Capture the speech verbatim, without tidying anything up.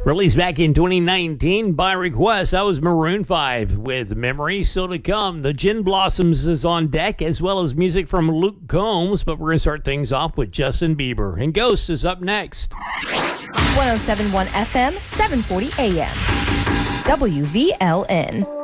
Released back in twenty nineteen by request, that was Maroon five with Memories Still to Come. The Gin Blossoms is on deck, as well as music from Luke Combs, but we're going to start things off with Justin Bieber. And Ghost is up next. one oh seven point one F M, seven forty A M. W V L N.